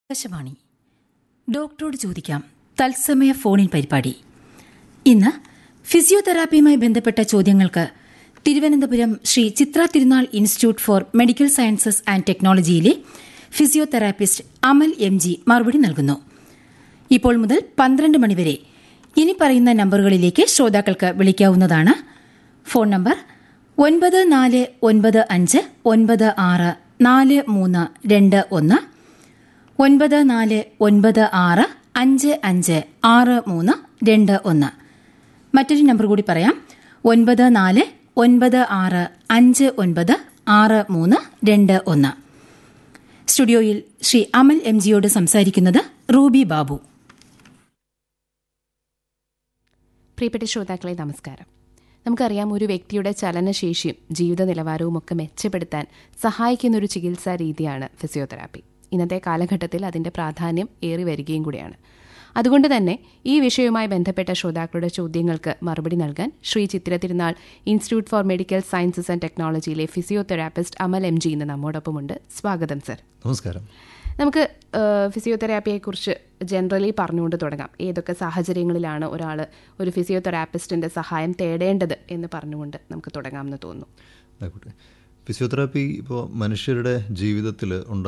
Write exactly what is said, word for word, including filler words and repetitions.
ആകാശവാണി ഡോക്ടറോട് ചോദിക്കാം തത്സമയ ഫോണിൻ പരിപാടി. ഇന്ന് ഫിസിയോതെറാപ്പിയുമായി ബന്ധപ്പെട്ട ചോദ്യങ്ങൾക്ക് തിരുവനന്തപുരം ശ്രീ ചിത്ര തിരുനാൾ institute four medical sciences and ടെക്നോളജിയിലെ physiotherapist Amal M G മറുപടി നൽകുന്നു. ഇപ്പോൾ മുതൽ പന്ത്രണ്ട് മണിവരെ ഇനി പറയുന്ന നമ്പറുകളിലേക്ക് ശ്രോതാക്കൾക്ക് വിളിക്കാവുന്നതാണ്. ഫോൺ നമ്പർ ഒൻപത് നാല് ഒൻപത് അഞ്ച് ഒൻപത് ആറ് നാല് മൂന്ന് രണ്ട് ഒന്ന്, ഒൻപത് നാല് ഒൻപത് ആറ് അഞ്ച് അഞ്ച് ആറ് മൂന്ന് രണ്ട് ഒന്ന്. മറ്റൊരു നമ്പർ കൂടി പറയാം, ഒൻപത് നാല് ഒൻപത് ആറ് അഞ്ച് ഒൻപത് ആറ് മൂന്ന് രണ്ട് ഒന്ന്. സ്റ്റുഡിയോയിൽ ശ്രീ അമൽ എം ജിയോട് സംസാരിക്കുന്നത് റൂബി ബാബു. പ്രിയപ്പെട്ട ശ്രോതാക്കളെ നമസ്കാരം. നമുക്കറിയാം, ഒരു വ്യക്തിയുടെ ചലനശേഷിയും ജീവിത നിലവാരവും ഒക്കെ മെച്ചപ്പെടുത്താൻ സഹായിക്കുന്ന ഒരു ചികിത്സാ രീതിയാണ് ഫിസിയോതെറാപ്പി. ഇന്നത്തെ കാലഘട്ടത്തിൽ അതിന്റെ പ്രാധാന്യം ഏറി വരികയും കൂടിയാണ്. അതുകൊണ്ട് തന്നെ ഈ വിഷയവുമായി ബന്ധപ്പെട്ട ശ്രോതാക്കളുടെ ചോദ്യങ്ങൾക്ക് മറുപടി നൽകാൻ ശ്രീ ചിത്ര തിരുനാൾ institute four medical sciences and ടെക്നോളജിയിലെ physiotherapist Amal M G ഇന്ന് നമ്മോടൊപ്പമുണ്ട്. സ്വാഗതം സർ. നമസ്കാരം. നമുക്ക് ഫിസിയോതെറാപ്പിയെക്കുറിച്ച് ജനറലി പറഞ്ഞുകൊണ്ട് തുടങ്ങാം. ഏതൊക്കെ സാഹചര്യങ്ങളിലാണ് ഒരാൾ ഒരു ഫിസിയോതെറാപ്പിസ്റ്റിന്റെ സഹായം തേടേണ്ടത് എന്ന് പറഞ്ഞുകൊണ്ട് നമുക്ക് തുടങ്ങാമെന്ന് തോന്നുന്നു. ആയിക്കോട്ടെ. ഫിസിയോതെറാപ്പി ഇപ്പോൾ മനുഷ്യരുടെ ജീവിതത്തിൽ ഉണ്ടാകുന്ന